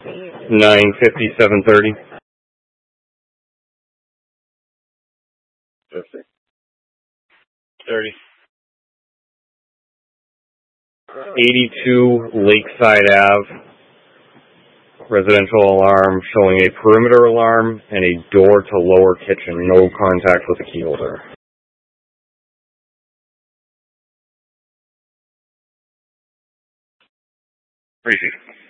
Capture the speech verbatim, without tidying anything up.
nine fifty, seven thirty. fifty. thirty. eighty-two Lakeside Ave. Residential alarm showing a perimeter alarm and a door to lower kitchen. No contact with the key holder. Appreciate it.